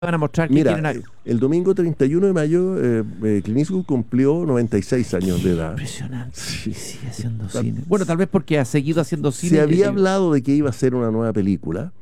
van a mostrar que Mira, quieren... el domingo 31 de mayo Clint Eastwood cumplió 96 años de edad. Impresionante. Sí. Y sigue haciendo cine. Bueno, tal vez porque ha seguido haciendo cine. Se había hablado de que iba a hacer una nueva película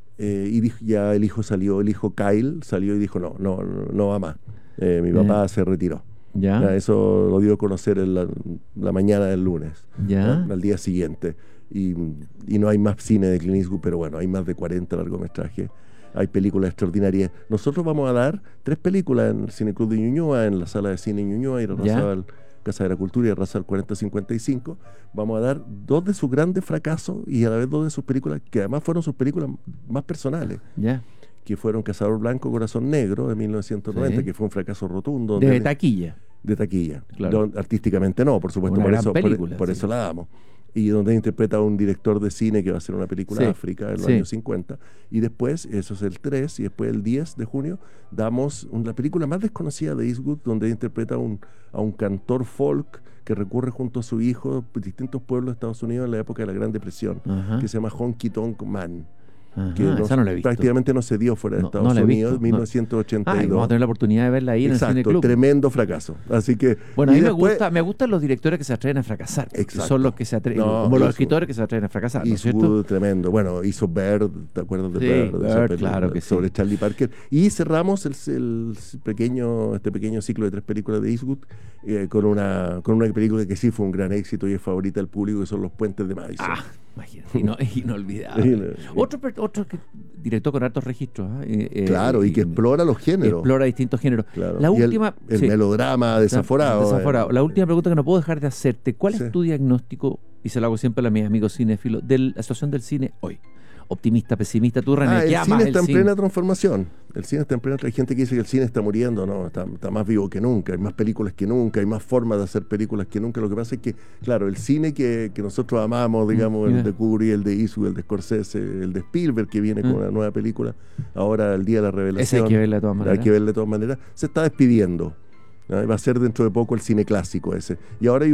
y ya el hijo Kyle salió y dijo no va más. Mi papá se retiró. Ya. Eso lo dio a conocer en la mañana del lunes, al día siguiente. Y no hay más cine de Clint Eastwood, pero bueno, hay más de 40 largometrajes. Hay películas extraordinarias. Nosotros vamos a dar 3 películas en el Cineclub de Ñuñoa, en la sala de cine Ñuñoa, y Casa de la Cultura y Razal 4055. Vamos a dar 2 de sus grandes fracasos y a la vez 2 de sus películas, que además fueron sus películas más personales. Que fueron Cazador Blanco, Corazón Negro, de 1990, que fue un fracaso rotundo. De taquilla. De taquilla. Claro. Artísticamente no, por supuesto, por eso la damos. Y donde interpreta a un director de cine que va a hacer una película de África en los años 50. Y después, eso es el 3, y después el 10 de junio, damos la película más desconocida de Eastwood, donde interpreta a un cantor folk que recurre junto a su hijo a distintos pueblos de Estados Unidos en la época de la Gran Depresión, que se llama Honky Tonk Man. Que prácticamente no se dio fuera de Estados Unidos, 1982. Vamos a tener la oportunidad de verla ahí en el Cine Club. Tremendo fracaso. Así que, bueno, a mí me gustan los directores que se atreven a fracasar. Son los que se atreven, como los escritores que se atreven a fracasar, ¿no es cierto? Tremendo. Bueno, hizo Bird, ¿te acuerdas de Bird? Bird, claro que sobre Charlie Parker. Y cerramos este pequeño ciclo de 3 películas de Eastwood con una película que sí fue un gran éxito y es favorita del público, que son Los Puentes de Madison. Imagínate, es inolvidable. Otro director con altos registros. Claro, y que explora los géneros. Explora distintos géneros. Claro. La última, el melodrama desaforado. La última pregunta que no puedo dejar de hacerte: ¿cuál es tu diagnóstico, y se lo hago siempre a mis amigos cinéfilos, de la situación del cine hoy? Optimista, pesimista, tú, René. El cine está en plena transformación. Hay gente que dice que el cine está muriendo. No, está más vivo que nunca. Hay más películas que nunca, hay más formas de hacer películas que nunca. Lo que pasa es que, claro, el cine que nosotros amamos, digamos, el de Kubrick, el de Eastwood, el de Scorsese, el de Spielberg, que viene con una nueva película ahora, El Día de la Revelación. Ese hay que verla de todas maneras. Se está despidiendo. Va a ser dentro de poco el cine clásico ese. Y ahora hay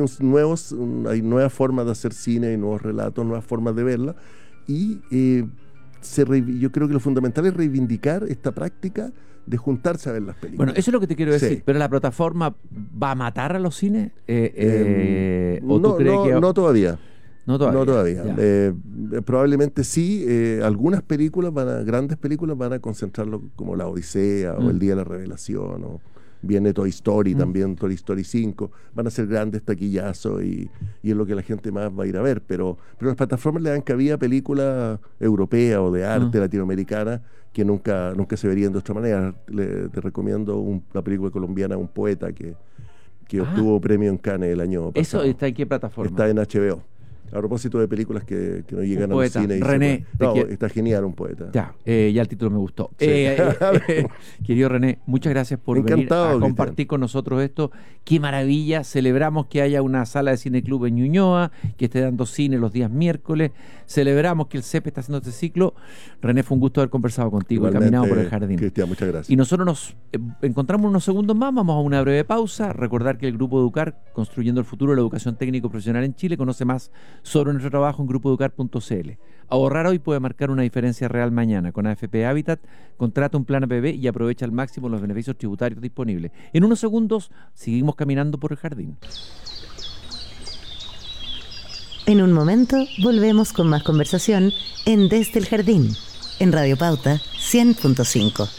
nuevas formas de hacer cine, hay nuevos relatos, nuevas formas de verla. Y yo creo que lo fundamental es reivindicar esta práctica de juntarse a ver las películas. Bueno, eso es lo que te quiero decir. ¿Pero la plataforma va a matar a los cines? No todavía. No todavía. Probablemente sí. Algunas películas, grandes películas, van a concentrarlo, como La Odisea o El Día de la Revelación, o viene Toy Story también, Toy Story 5, van a ser grandes taquillazos y es lo que la gente más va a ir a ver, pero las plataformas le dan cabida a películas europeas o de arte latinoamericana que nunca se verían de otra manera. Te recomiendo la película colombiana Un Poeta que obtuvo premio en Cannes el año pasado. ¿Eso está en qué plataforma? Está en HBO. A propósito de películas que no llegan al cine. René, está genial Un Poeta. Ya el título me gustó. Querido René, muchas gracias por venir a compartir con nosotros esto. Qué maravilla. Celebramos que haya una sala de cine club en Ñuñoa, que esté dando cine los días miércoles. Celebramos que el CEP está haciendo este ciclo. René, fue un gusto haber conversado contigo y caminado por el jardín. Cristian, muchas gracias. Y nosotros nos encontramos unos segundos más. Vamos a una breve pausa. Recordar que el Grupo Educar, construyendo el futuro de la educación técnico profesional en Chile, conoce más sobre nuestro trabajo en grupoeducar.cl. Ahorrar hoy puede marcar una diferencia real mañana. Con AFP Habitat, contrata un plan APB y aprovecha al máximo los beneficios tributarios disponibles. En unos segundos, seguimos caminando por el jardín. En un momento, volvemos con más conversación en Desde el Jardín, en Radio Pauta 100.5.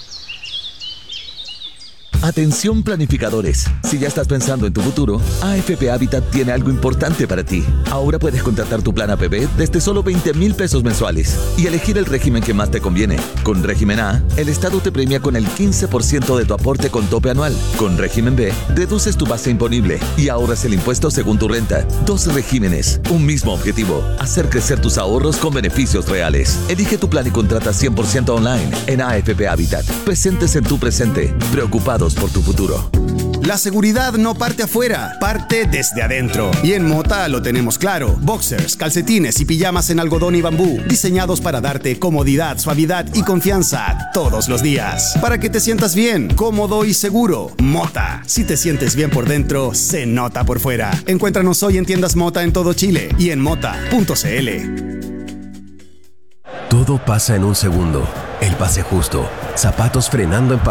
Atención planificadores, si ya estás pensando en tu futuro, AFP Habitat tiene algo importante para ti. Ahora puedes contratar tu plan APB desde solo 20,000 pesos mensuales y elegir el régimen que más te conviene. Con régimen A, el Estado te premia con el 15% de tu aporte con tope anual. Con régimen B, reduces tu base imponible y ahorras el impuesto según tu renta. 2 regímenes, un mismo objetivo: hacer crecer tus ahorros con beneficios reales. Elige tu plan y contrata 100% online en AFP Habitat. Presentes en tu presente, preocupados por tu futuro. La seguridad no parte afuera, parte desde adentro. Y en Mota lo tenemos claro. Boxers, calcetines y pijamas en algodón y bambú, diseñados para darte comodidad, suavidad y confianza todos los días. Para que te sientas bien, cómodo y seguro. Mota. Si te sientes bien por dentro, se nota por fuera. Encuéntranos hoy en tiendas Mota en todo Chile y en mota.cl. Todo pasa en un segundo. el pase justo, zapatos frenando en